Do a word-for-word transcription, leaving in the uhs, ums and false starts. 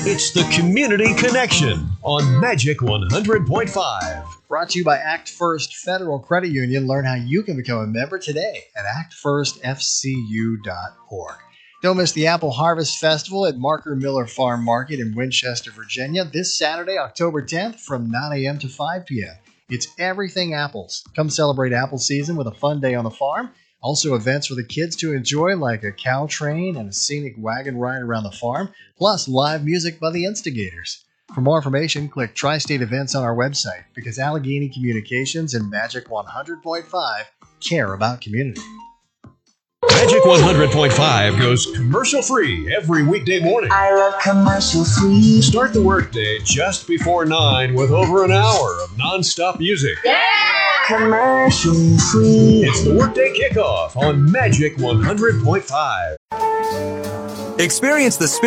It's the Community Connection on Magic one hundred point five. Brought to you by Act First Federal Credit Union. Learn how you can become a member today at act first f c u dot org. Don't miss the Apple Harvest Festival at Marker Miller Farm Market in Winchester, Virginia, this Saturday, October tenth from nine a.m. to five p.m. It's everything apples. Come celebrate apple season with a fun day on the farm. Also events for the kids to enjoy like a cow train and a scenic wagon ride around the farm, plus live music by the Instigators. For more information, click Tri-State Events on our website because Allegheny Communications and Magic one hundred point five care about community. Magic one hundred point five goes commercial-free every weekday morning. I love commercial-free. Start the workday just before nine with over an hour of non-stop music. Yeah! Commercial-free. It's the workday kickoff on Magic one hundred point five. Experience the